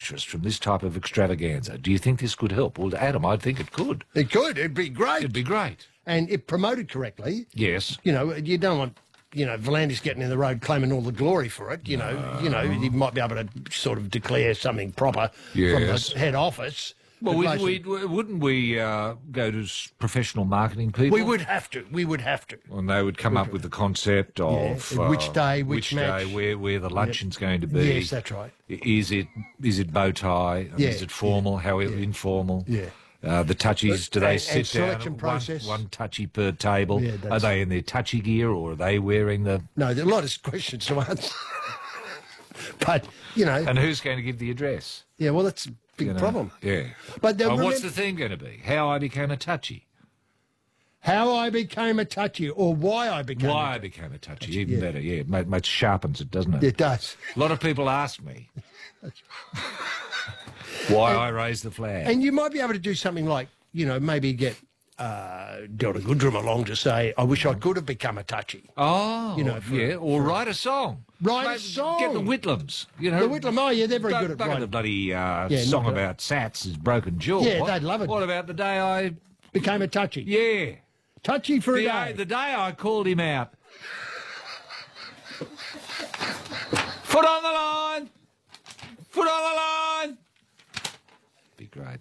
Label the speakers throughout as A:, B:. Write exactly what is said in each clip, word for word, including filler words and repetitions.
A: interest from this type of extravaganza. Do you think this could help? Well, Adam, I think it could.
B: It could. It'd be great.
A: It'd be great.
B: And if promoted correctly,
A: yes,
B: you know, you don't want, you know, Volandis getting in the road claiming all the glory for it. You know,
A: no.
B: you know, he might be able to sort of declare something proper
A: yes.
B: from the head office.
A: Well, we'd, we'd, wouldn't we uh, go to professional marketing people?
B: We would have to. We would have to.
A: And they would come up with the concept of
B: yeah. which
A: uh,
B: day, which,
A: which
B: match.
A: day, where where the luncheon's yep. going to be.
B: Yes, that's right.
A: Is it is it bow tie?
B: Yeah.
A: Is it formal?
B: Yeah.
A: How
B: yeah.
A: informal?
B: Yeah.
A: Uh, the touchies, do they
B: and,
A: sit
B: and selection
A: down
B: process.
A: One, one touchy per table?
B: Yeah,
A: are they in their touchy gear or are they wearing the...
B: No, there are a lot of questions to answer. But, you know...
A: And who's going to give the address?
B: Yeah, well, that's a big
A: you know,
B: problem.
A: Yeah.
B: But
A: oh, what's the theme going to be? How I became a touchy.
B: How I became a touchy, or why I became
A: Why
B: a
A: I became a touchy, even yeah. better, yeah. It, it sharpens it, doesn't it?
B: It does.
A: A lot of people ask me why and, I raised the flag.
B: And you might be able to do something like, you know, maybe get uh, Delta Goodrum along to say, I wish I could have become a touchy.
A: Oh,
B: you know,
A: yeah, or write a song.
B: Write
A: maybe
B: a song.
A: Get the Whitlams. You know,
B: the Whitlam, oh, yeah, they're very good at
A: writing.
B: writing.
A: The bloody uh,
B: yeah,
A: song about Sats is Broken Jaw.
B: Yeah,
A: what,
B: they'd love it.
A: What about the day I...
B: Became a touchy.
A: Yeah.
B: Touchy for
A: the,
B: a day.
A: The day I called him out. Foot on the line. Foot on the line. Be great.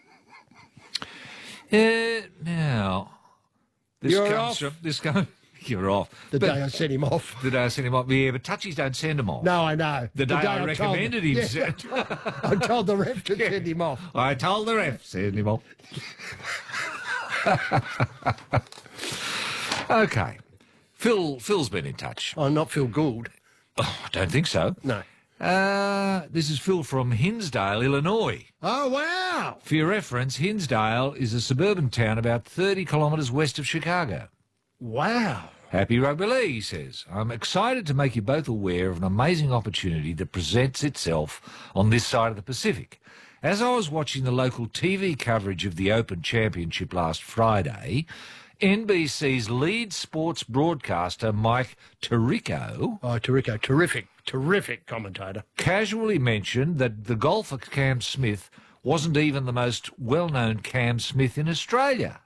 A: Uh, now, this
B: You're
A: comes
B: off.
A: from this comes. You're off.
B: The
A: but,
B: day I sent him off.
A: The day I sent him off. Yeah, but touchies don't send him off.
B: No, I know.
A: The day,
B: the day
A: I,
B: I
A: recommended him.
B: Yeah,
A: sent.
B: I told the ref to
A: yeah.
B: send him off.
A: I told the ref send him off. Okay. Phil. Phil's been in touch.
B: Oh, not Phil Gould.
A: Oh, I don't think so.
B: No.
A: Uh, this is Phil from Hinsdale, Illinois.
B: Oh, wow.
A: For your reference, Hinsdale is a suburban town about thirty kilometres west of Chicago.
B: Wow.
A: Happy Rugby League, he says. I'm excited to make you both aware of an amazing opportunity that presents itself on this side of the Pacific. As I was watching the local T V coverage of the Open Championship last Friday, N B C's lead sports broadcaster, Mike Tirico...
B: Oh, Tirico, terrific, terrific commentator.
A: ...casually mentioned that the golfer Cam Smith wasn't even the most well-known Cam Smith in Australia.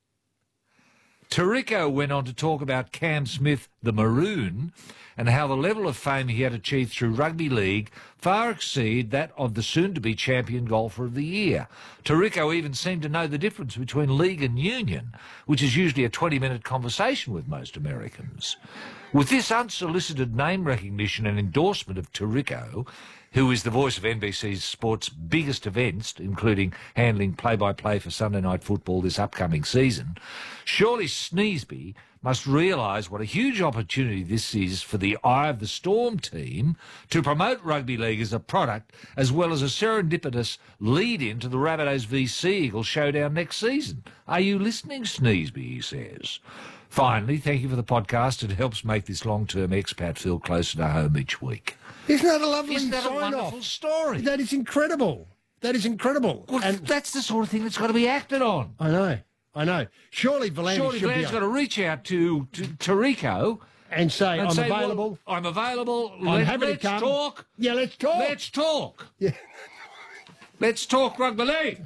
A: Tirico went on to talk about Cam Smith, the Maroon, and how the level of fame he had achieved through rugby league far exceed that of the soon-to-be champion golfer of the year. Tirico even seemed to know the difference between league and union, which is usually a twenty-minute conversation with most Americans. With this unsolicited name recognition and endorsement of Tirico, who is the voice of N B C's sport's biggest events, including handling play-by-play for Sunday Night Football this upcoming season, surely Sneesby must realise what a huge opportunity this is for the Eye of the Storm team to promote rugby league as a product, as well as a serendipitous lead-in to the Rabbitohs v Sea Eagles showdown next season. Are you listening, Sneesby, he says. Finally, thank you for the podcast. It helps make this long-term expat feel closer to home each week.
B: Isn't that a lovely
A: Isn't that a
B: sign-off?
A: wonderful story?
B: That is incredible. That is incredible.
A: Well,
B: and
A: that's the sort of thing that's got to be acted on.
B: I know. I know. Surely Volandis
A: Surely
B: should
A: Volandis
B: be
A: got to reach out to, to Tirico
B: and say,
A: and
B: I'm
A: say,
B: available.
A: Well, I'm available.
B: I'm
A: Let,
B: happy
A: let's
B: to come.
A: talk.
B: Yeah, let's talk.
A: Let's talk.
B: Yeah.
A: Let's talk rugby league.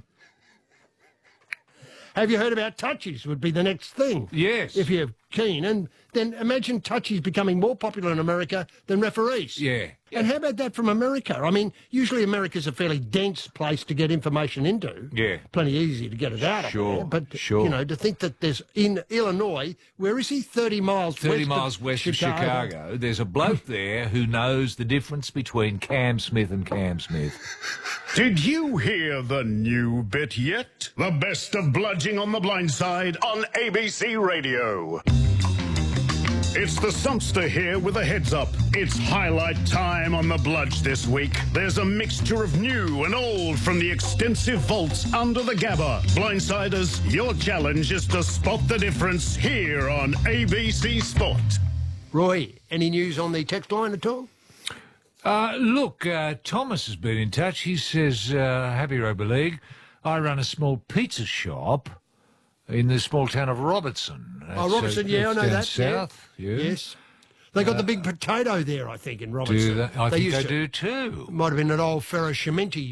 B: Have you heard about touchies would be the next thing?
A: Yes.
B: If you're keen. And then imagine touchies becoming more popular in America than referees.
A: Yeah.
B: And how about that from America? I mean, usually America's a fairly dense place to get information into.
A: Yeah.
B: Plenty easy to get it out
A: Sure,
B: of there. But,
A: sure.
B: you know, to think that there's, in Illinois, where is he? thirty miles
A: thirty
B: west
A: miles
B: of
A: west
B: Chicago.
A: of Chicago. There's a bloke there who knows the difference between Cam Smith and Cam Smith.
C: Did you hear the new bit yet? The best of bludging on the blind side on A B C Radio. It's the Sumpster here with a heads up. It's highlight time on the Bludge this week. There's a mixture of new and old from the extensive vaults under the Gabba. Blindsiders, your challenge is to spot the difference here on A B C Sport.
B: Roy, any news on the text line at all?
A: Uh, look, uh, Thomas has been in touch. He says, uh, happy rugby league. I run a small pizza shop in the small town of Robertson. That's,
B: Oh, Robertson,
A: uh,
B: yeah, I know
A: down
B: that.
A: south.
B: Yeah.
A: Yeah.
B: Yes. They got uh, the big potato there, I think, in Robertson.
A: Do they? I think
B: used
A: they
B: to,
A: do too.
B: Might have been an old Ferro Cementi